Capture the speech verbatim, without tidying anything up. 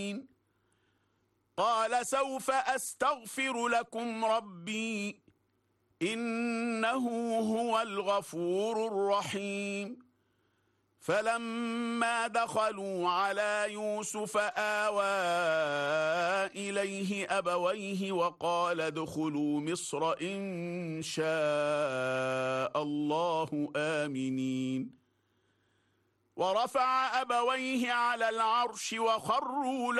قال سوف أستغفر لكم ربي إنه هو الغفور الرحيم. فلما دخلوا على يوسف آوى إليه أبويه وقال ادخلوا مصر إن شاء الله آمنين. ورفع أبويه على العرش وخروا